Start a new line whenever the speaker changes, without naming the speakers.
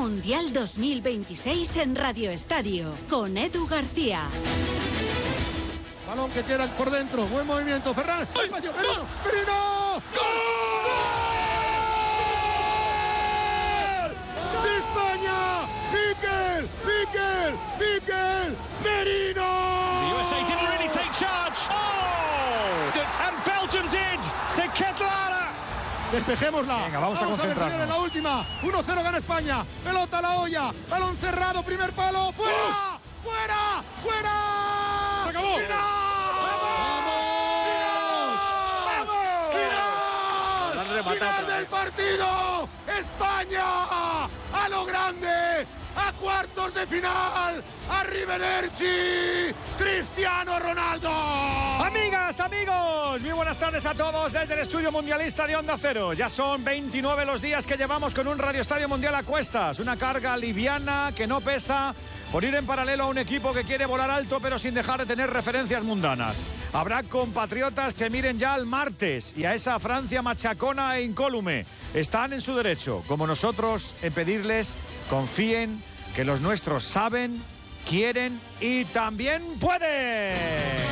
Mundial 2026 en Radio Estadio, con Edu García.
Balón que queda por dentro, buen movimiento, Ferran. ¡Merino! ¡Merino! ¡Gol! ¡De España! ¡Mikel Merino!
The USA didn't really take charge. Oh! And Belgium did to Kedlana.
Despejémosla.
Venga, vamos a concentrarnos.
Ver, en la última. 1-0 gana España. Pelota a la olla. Balón cerrado, primer palo. ¡Fuera! ¡Fuera! ¡Fuera!
¡Se acabó!
¡Final del partido! ¡España! ¡A lo grande! ¡A cuartos de final! ¡Arrivederci! ¡Cristiano Ronaldo!
Amigas, amigos, muy buenas tardes a todos desde el estudio mundialista de Onda Cero. Ya son 29 los días que llevamos con un Radio Estadio Mundial a cuestas. Una carga liviana que no pesa por ir en paralelo a un equipo que quiere volar alto pero sin dejar de tener referencias mundanas. Habrá compatriotas que miren ya al martes y a esa Francia machacona e incólume. Están en su derecho, como nosotros, en pedirles confíen que los nuestros saben, quieren y también pueden.